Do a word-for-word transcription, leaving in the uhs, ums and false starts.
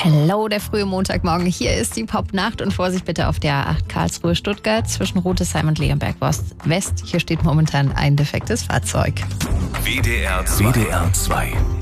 Hello, der frühe Montagmorgen. Hier ist die Pop-Nacht und Vorsicht bitte auf der A acht Karlsruhe-Stuttgart zwischen Rotesheim und Leonberg-West. Hier steht momentan ein defektes Fahrzeug. W D R zwei.